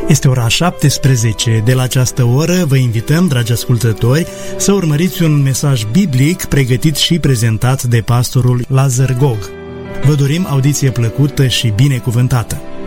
Este ora 17. De la această oră vă invităm, dragi ascultători, să urmăriți un mesaj biblic pregătit și prezentat de pastorul Lazar Gog. Vă dorim audiție plăcută și binecuvântată.